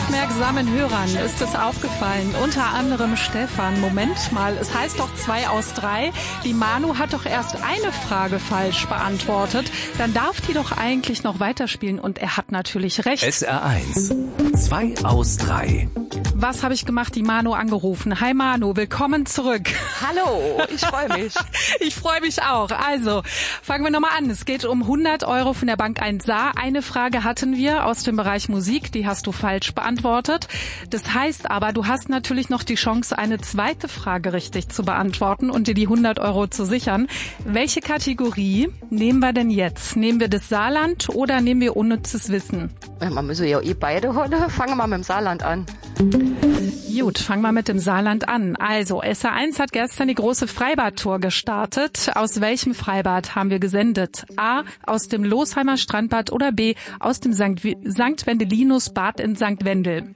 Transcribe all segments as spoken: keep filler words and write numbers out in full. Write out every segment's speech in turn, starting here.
Aufmerksamen Hörern ist es aufgefallen, unter anderem Stefan. Moment mal, es heißt doch zwei aus drei. Die Manu hat doch erst eine Frage falsch beantwortet. Dann darf die doch eigentlich noch weiterspielen und er hat natürlich recht. S R eins, zwei aus drei. Was habe ich gemacht? Die Manu angerufen. Hi Manu, willkommen zurück. Hallo, ich freue mich. Ich freue mich auch. Also, fangen wir nochmal an. Es geht um hundert Euro von der Bank eins Saar. Eine Frage hatten wir aus dem Bereich Musik, die hast du falsch beantwortet. Das heißt aber, du hast natürlich noch die Chance, eine zweite Frage richtig zu beantworten und dir die hundert Euro zu sichern. Welche Kategorie nehmen wir denn jetzt? Nehmen wir das Saarland oder nehmen wir unnützes Wissen? Man müssen ja eh beide holen. Fangen wir mal mit dem Saarland an. Gut, fangen wir mit dem Saarland an. Also, S R eins hat gestern die große Freibad-Tour gestartet. Aus welchem Freibad haben wir gesendet? A, aus dem Losheimer Strandbad oder B, aus dem Sankt Wendelinus Bad in Sankt Wendel?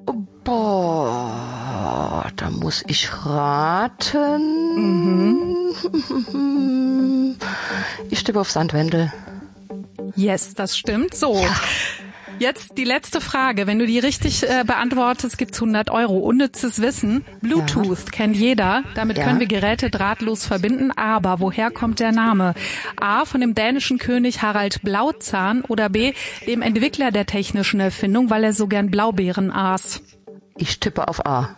Boah, da muss ich raten. Mhm. Ich tippe auf Sankt Wendel. Yes, das stimmt. So. Ja. Jetzt die letzte Frage. Wenn du die richtig äh, beantwortest, gibt's hundert Euro. Unnützes Wissen. Bluetooth ja. kennt jeder. Damit ja. können wir Geräte drahtlos verbinden. Aber woher kommt der Name? A, von dem dänischen König Harald Blauzahn oder B, dem Entwickler der technischen Erfindung, weil er so gern Blaubeeren aß? Ich tippe auf A.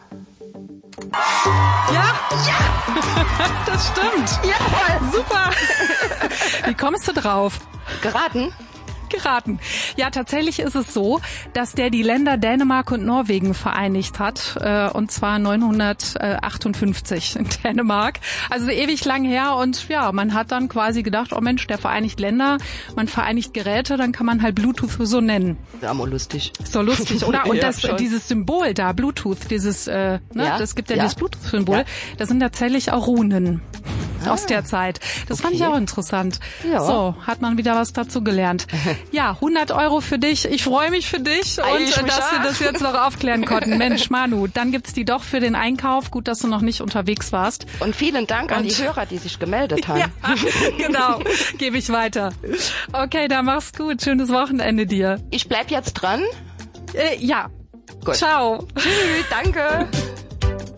Ja, ja, das stimmt. Jawohl. Super. Wie kommst du drauf? Geraten. Geraten. Ja, tatsächlich ist es so, dass der die Länder Dänemark und Norwegen vereinigt hat, äh, und zwar neunhundertachtundfünfzig in Dänemark. Also ewig lang her und ja, man hat dann quasi gedacht, oh Mensch, der vereinigt Länder, man vereinigt Geräte, dann kann man halt Bluetooth so nennen. Ja, mal lustig. So lustig, oder? Und ja, das, schon. dieses Symbol da, Bluetooth, dieses, äh, ne, ja? das gibt ja, ja. dieses Bluetooth-Symbol, ja. das sind tatsächlich auch Runen. Ah, aus der Zeit. Das okay. fand ich auch interessant. Ja. So, hat man wieder was dazu gelernt. Ja, hundert Euro für dich. Ich freue mich für dich und ich dass wir das jetzt noch aufklären konnten. Mensch, Manu, dann gibt's die doch für den Einkauf. Gut, dass du noch nicht unterwegs warst. Und vielen Dank und an die Hörer, die sich gemeldet haben. Ja, genau. Gebe ich weiter. Okay, dann mach's gut. Schönes Wochenende dir. Ich bleib jetzt dran. Äh, ja. Gut. Ciao. Tschüss, danke.